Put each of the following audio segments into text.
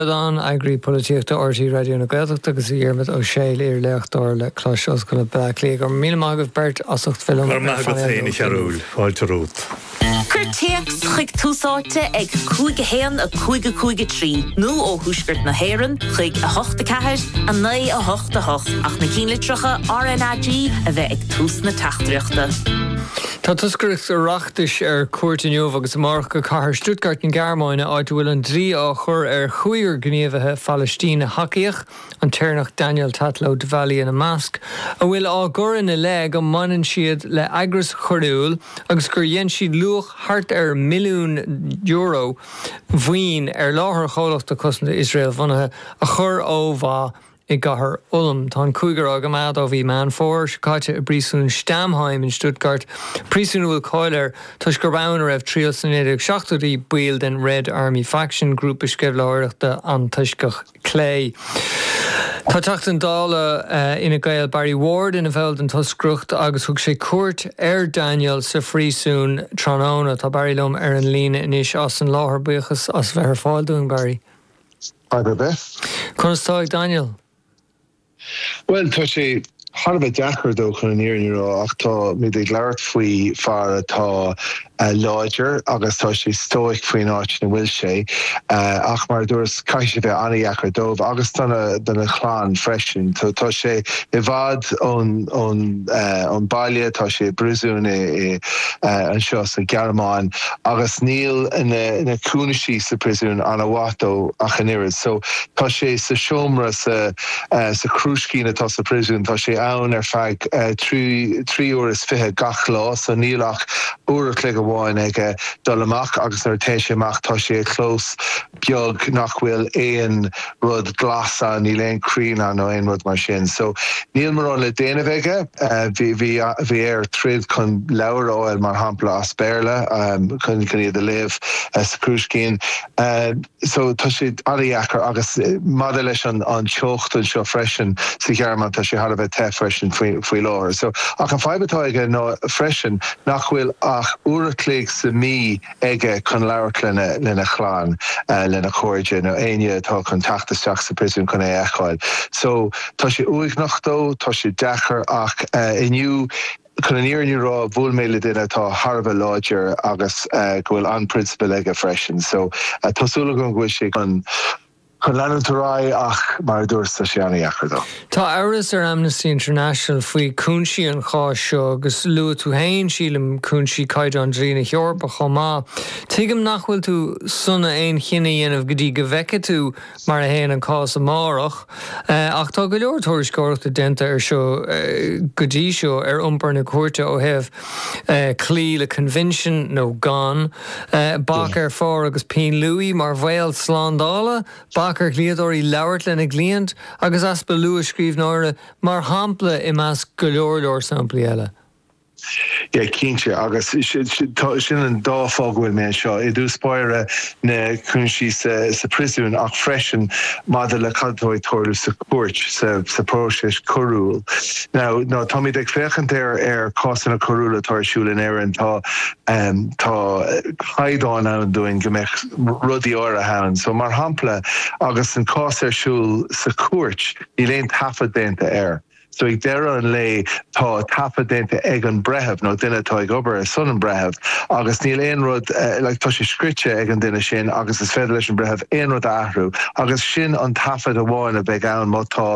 An agri politiíochta ortaí radio na Gaeltachta agus dhéarmid ó Séil ar leachtar le clois oscail Blackley gur míle mágah bert asach film. Mar mágah féin chearúil fáilte rút. Curteach chuig túsáte ag cúige héan a cúige trí. Nó ó thuisgurt na héireann chuig a 84 a 9 a 88 ach na cínlitrocha RNAG a bheith ag tús na tachtreachta. Tá tuscaireacht reachtais ar cuairteiniuh agus marc go cathair Stuttgart na Gearmáine áit bhfuil an drí á chur ar chuair gníomhaithe Palestína hacaíoch an téirnach Daniel Tatlow de Valley in a Mask a bhfuil á gur ina le go manan siad le agras chorúil agus gur dhéan siad luach hart ar €1 milliún bhuain ar láthair chomhlachta cosanta Israel bhunaithe a chur ó bhá I gahar ulm tan cúigar agamad ó bhí man fór Chicago a brísún Stamheim in Stuttgart prísún bhfuil coilir tuis gur bhain raibh tríal san 1970 build den Red Army Faction Group is scebh láireachta an tuiscach Clay. Tá teacht an dála ina gael Barry Ward ina bheld an tuscrucht agus thug sé cuairt ar Daniel sa phrísún Tróna tá Barry lom ar an lína inis as an láthair buchas as bheith ar fáil dún Barry. Hi there. Constáid Daniel. Well, tá sé Harbh dechar dó chun níorníró ach tá mid ag leart faoi far atá láidir agus tá sé stoic faoin áit na bhfuil sé ach mar dúras caiise bheith anaíachar dómh agus donna chláán freisin tá sé I bhfad ón baile tá sé brúsún an seo sa Gearmáin agus níl ina cúnaisí sa prisún an bhható ach an irid so tá sé sa siomra sa chrúscín atá sa prisún tá sé ann ar feadh 3 horas fithe gach lá so nílach uair clé go bháin ag dul amach agus ar tééis amach tá sé clós beag nach bhfuil éon rud glasa ní leon crína nó éon rud mar sin so níl mar le déanamh aige bhí ar trid chun leabhar óil mar hampla as béarla chun iad a léamh sa chrúscín so tá sé anaíachar agus mada leis an teocht an seo freisin sa Gearmáin tá sé har bheith te freisin faoi láir so ach an feibatá aige nó freisin nach bhfuil ach uair clé sa mí aige chun leabhar lena chláán lena cóide nó aine tá chun teachtasteach sa prisún chun é eáil so tá sé uignachtó tá sé dechar ach inniu chun an níornírá bhfuil méile duine tá Harbh láidir agus gohfuil an principal aige freisin so tásúla go bhfuil sé chun leanútarrá ach mar dúirs sa sé anaíachar dó. Tá áras ar Amnesty International faoi cúnsí an chá seo agus luú tú hain sílam cúnsí caiid an drína heorpa chomá. Tuigim nach bhfuil tú sunna aon chinna dhéanamh go dtí go bheice tú mar a héana an cá amárach ach tá go leor tuairiscóireachta dénta ar seo go dtí seo ar iompar na cuairte ó heh clí le convention nó gan bach ar fár agus Pín Louis mar bhil sláándála Bachar gliadóirí leabhart lena glíont agus aspa luas scríbh náire mar hampla I meas go leor sampla eile. Ja cínte agus sin an dáfághfuil mé seo I dús spáire na cúnsí sa prisún ach freisin mada le cadtóid toirú sa cuairt sa próisis choúil. Now tá mí ag féchant ar cásanna choúil atáirsúil in éireann tá chaidáin an doing gombeich rudí ára hain so mar hampla agus an cásarsúil sa cuairt I léon tafa dénta air. So ag deire an lei tá tapa dénta ag an brethebh nó duine tá ag obair sun an brethebh agus níl éon rud tá sé scrite ag an duine sin agus is féidir leis an brethebh éon rud ahrú agus sin an tafad a bháin a bheith ann má tá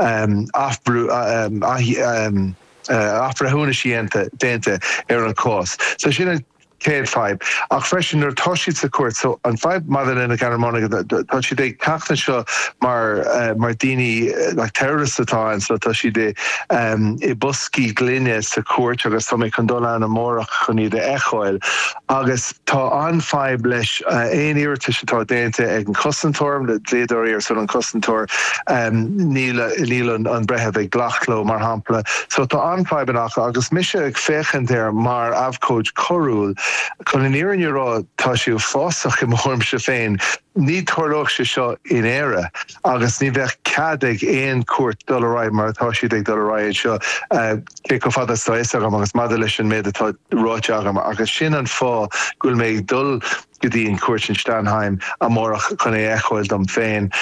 afrathúna síanta dénta ar an cás. So sin Céad five. Ach freisin ar toisiid sa cuairt, so an five mother in a Gearmáine tá si ag tachtan seo mar daoine terrorist atá so tá si I buscí glynne sa cuairt agus tá mé chun dul an amórach chun iad eáil agus tá an five leis éon iirte tá déanta ag an cosantóir le léadóirí ar son an cosantóir níl an brethebh ag ghlachló mar hampla so tá an five anach agus mise ag féchant ar mar abhcóid choúil chun an iarnírá tá siú fásach I mórm se féin ní tuaireach se seo in éire agus ní bheith cadig éon cuat dulrá mar atá siad ag dulrá seo cé go fada stois agam agus madalais an méid atá ráte agam agus sin an fá gúil méid dul go dtí an cuairt in Stanheim a mórach chun é echoil dom féin